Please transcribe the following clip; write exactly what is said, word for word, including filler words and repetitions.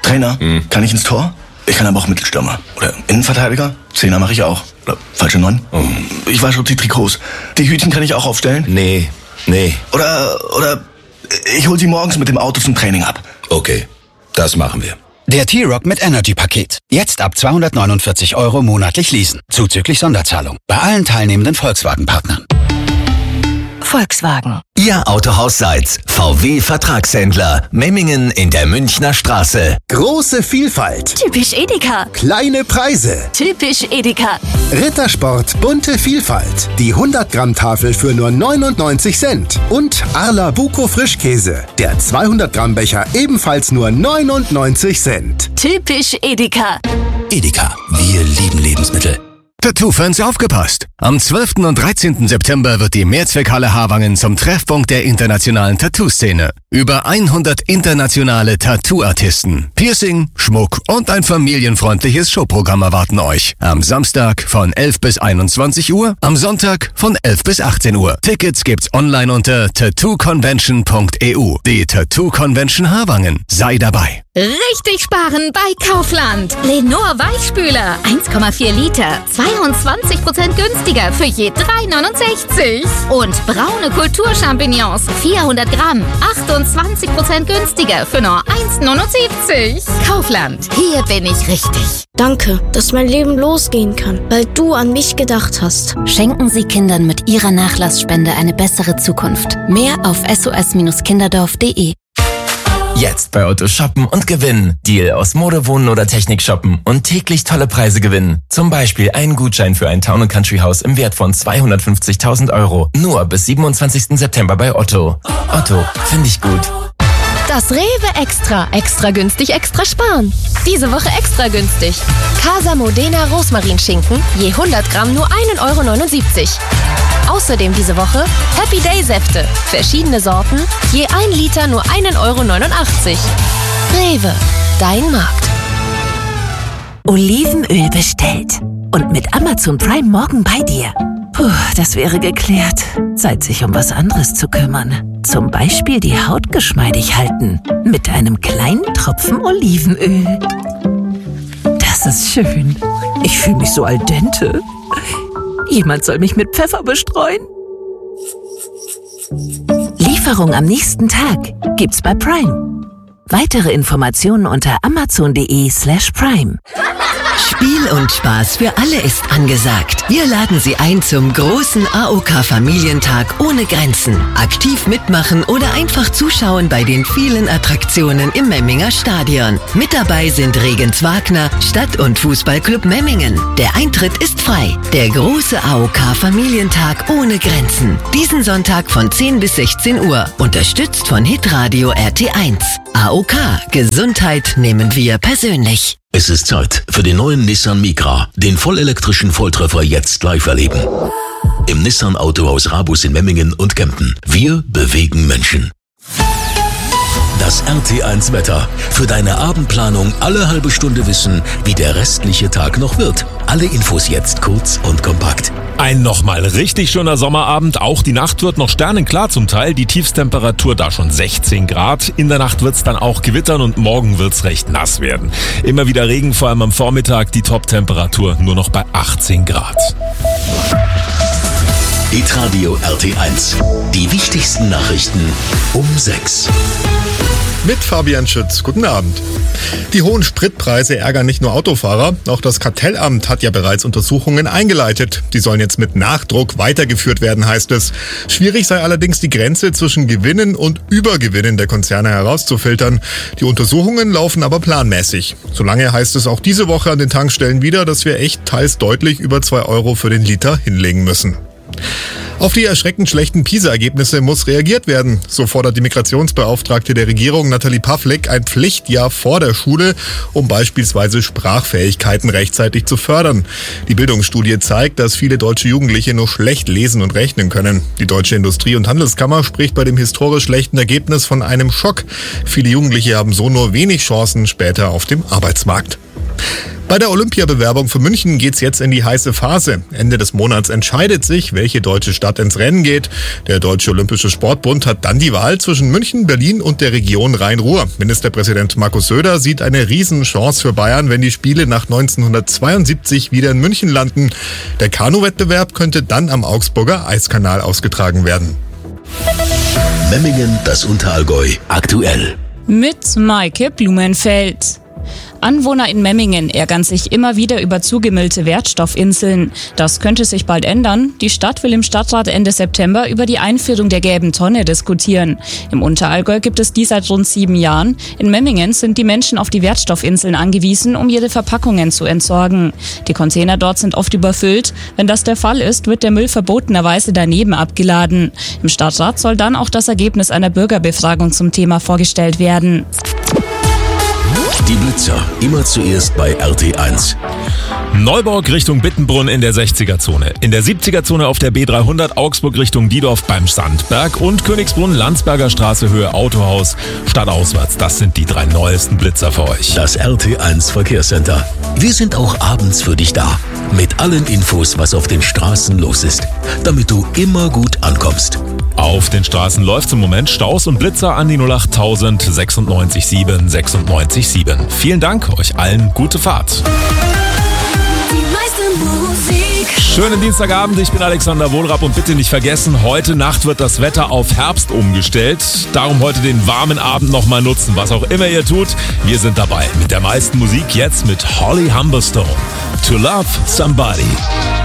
Trainer, hm. kann ich ins Tor? Ich kann aber auch Mittelstürmer. Oder Innenverteidiger? Zehner mache ich auch. Oder falsche Neun? Oh. Ich wasche die Trikots. Die Hütchen kann ich auch aufstellen? Nee, nee. Oder, oder ich hol sie morgens mit dem Auto zum Training ab. Okay, das machen wir. Der T-Rock mit Energy-Paket. Jetzt ab zweihundertneunundvierzig Euro monatlich leasen. Zuzüglich Sonderzahlung. Bei allen teilnehmenden Volkswagen-Partnern. Volkswagen. Ihr Autohaus Seitz. V W-Vertragshändler. Memmingen in der Münchner Straße. Große Vielfalt. Typisch Edeka. Kleine Preise. Typisch Edeka. Rittersport, bunte Vielfalt. Die hundert Gramm Tafel für nur neunundneunzig Cent. Und Arla Buco Frischkäse. Der zweihundert Gramm Becher ebenfalls nur neunundneunzig Cent. Typisch Edeka. Edeka. Wir lieben Lebensmittel. Tattoo-Fans aufgepasst! Am zwölften und dreizehnten September wird die Mehrzweckhalle Havangen zum Treffpunkt der internationalen Tattoo-Szene. Über hundert internationale Tattoo-Artisten, Piercing, Schmuck und ein familienfreundliches Showprogramm erwarten euch. Am Samstag von elf bis einundzwanzig Uhr, am Sonntag von elf bis achtzehn Uhr. Tickets gibt's online unter tattoo convention punkt e u. Die Tattoo Convention Havangen. Sei dabei! Richtig sparen bei Kaufland. Lenor Weichspüler, eins Komma vier Liter, zweiundzwanzig Prozent günstiger für je drei neunundsechzig. Und braune Kulturchampignons, vierhundert Gramm, achtundzwanzig Prozent günstiger für nur eins neunundsiebzig. Kaufland, hier bin ich richtig. Danke, dass mein Leben losgehen kann, weil du an mich gedacht hast. Schenken Sie Kindern mit Ihrer Nachlassspende eine bessere Zukunft. Mehr auf s o s kinderdorf punkt d e. Jetzt bei Otto shoppen und gewinnen. Deal aus Mode, Wohnen oder Technik shoppen und täglich tolle Preise gewinnen. Zum Beispiel einen Gutschein für ein Town- und Country-Haus im Wert von zweihundertfünfzigtausend Euro. Nur bis siebenundzwanzigsten September bei Otto. Otto, finde ich gut. Das Rewe Extra. Extra günstig, extra sparen. Diese Woche extra günstig. Casa Modena Rosmarinschinken, je hundert Gramm nur ein Euro neunundsiebzig. Außerdem diese Woche Happy Day Säfte. Verschiedene Sorten, je ein Liter nur ein Euro neunundachtzig. Rewe, dein Markt. Olivenöl bestellt. Und mit Amazon Prime morgen bei dir. Puh, das wäre geklärt. Zeit, sich um was anderes zu kümmern. Zum Beispiel die Haut geschmeidig halten. Mit einem kleinen Tropfen Olivenöl. Das ist schön. Ich fühle mich so al dente. Jemand soll mich mit Pfeffer bestreuen. Lieferung am nächsten Tag gibt's bei Prime. Weitere Informationen unter amazon.de slash prime. Spiel und Spaß für alle ist angesagt. Wir laden Sie ein zum großen A O K-Familientag ohne Grenzen. Aktiv mitmachen oder einfach zuschauen bei den vielen Attraktionen im Memminger Stadion. Mit dabei sind Regens Wagner, Stadt- und Fußballclub Memmingen. Der Eintritt ist frei. Der große A O K-Familientag ohne Grenzen. Diesen Sonntag von zehn bis sechzehn Uhr. Unterstützt von Hitradio R T eins. A O K, Gesundheit nehmen wir persönlich. Es ist Zeit für den neuen Nissan Micra, den vollelektrischen Volltreffer jetzt live erleben. Im Nissan Autohaus Rabus in Memmingen und Kempten. Wir bewegen Menschen. Das R T eins Wetter. Für deine Abendplanung alle halbe Stunde wissen, wie der restliche Tag noch wird. Alle Infos jetzt kurz und kompakt. Ein nochmal richtig schöner Sommerabend. Auch die Nacht wird noch sternenklar zum Teil. Die Tiefstemperatur da schon sechzehn Grad. In der Nacht wird's dann auch gewittern und morgen wird's recht nass werden. Immer wieder Regen, vor allem am Vormittag. Die Top-Temperatur nur noch bei achtzehn Grad. Hitradio R T eins. Die wichtigsten Nachrichten um sechs. Mit Fabian Schütz. Guten Abend. Die hohen Spritpreise ärgern nicht nur Autofahrer, auch das Kartellamt hat ja bereits Untersuchungen eingeleitet. Die sollen jetzt mit Nachdruck weitergeführt werden, heißt es. Schwierig sei allerdings die Grenze zwischen Gewinnen und Übergewinnen der Konzerne herauszufiltern. Die Untersuchungen laufen aber planmäßig. Solange heißt es auch diese Woche an den Tankstellen wieder, dass wir echt teils deutlich über zwei Euro für den Liter hinlegen müssen. Auf die erschreckend schlechten PISA-Ergebnisse muss reagiert werden. So fordert die Migrationsbeauftragte der Regierung Nathalie Pavlik ein Pflichtjahr vor der Schule, um beispielsweise Sprachfähigkeiten rechtzeitig zu fördern. Die Bildungsstudie zeigt, dass viele deutsche Jugendliche nur schlecht lesen und rechnen können. Die Deutsche Industrie- und Handelskammer spricht bei dem historisch schlechten Ergebnis von einem Schock. Viele Jugendliche haben so nur wenig Chancen später auf dem Arbeitsmarkt. Bei der Olympiabewerbung für München geht's jetzt in die heiße Phase. Ende des Monats entscheidet sich, welche deutsche Stadt ins Rennen geht. Der Deutsche Olympische Sportbund hat dann die Wahl zwischen München, Berlin und der Region Rhein-Ruhr. Ministerpräsident Markus Söder sieht eine Riesenchance für Bayern, wenn die Spiele nach neunzehnhundertzweiundsiebzig wieder in München landen. Der Kanu-Wettbewerb könnte dann am Augsburger Eiskanal ausgetragen werden. Memmingen, das Unterallgäu, aktuell. Mit Maike Blumenfeld. Anwohner in Memmingen ärgern sich immer wieder über zugemüllte Wertstoffinseln. Das könnte sich bald ändern. Die Stadt will im Stadtrat Ende September über die Einführung der gelben Tonne diskutieren. Im Unterallgäu gibt es die seit rund sieben Jahren. In Memmingen sind die Menschen auf die Wertstoffinseln angewiesen, um ihre Verpackungen zu entsorgen. Die Container dort sind oft überfüllt. Wenn das der Fall ist, wird der Müll verbotenerweise daneben abgeladen. Im Stadtrat soll dann auch das Ergebnis einer Bürgerbefragung zum Thema vorgestellt werden. Die Blitzer, immer zuerst bei R T eins. Neuburg Richtung Bittenbrunn in der sechziger-Zone. In der siebziger-Zone auf der B dreihundert Augsburg Richtung Diedorf beim Sandberg und Königsbrunn Landsberger Straße Höhe Autohaus stadtauswärts. Das sind die drei neuesten Blitzer für euch. Das R T eins Verkehrscenter. Wir sind auch abends für dich da. Mit allen Infos, was auf den Straßen los ist. Damit du immer gut ankommst. Auf den Straßen läuft im Moment Staus und Blitzer an die null acht null null sechs sieben sechs sieben sechs sieben. Vielen Dank, euch allen gute Fahrt. Schönen Dienstagabend, ich bin Alexander Wohlrapp und bitte nicht vergessen, heute Nacht wird das Wetter auf Herbst umgestellt. Darum heute den warmen Abend nochmal nutzen, was auch immer ihr tut. Wir sind dabei mit der meisten Musik jetzt mit Holly Humberstone. To Love Somebody.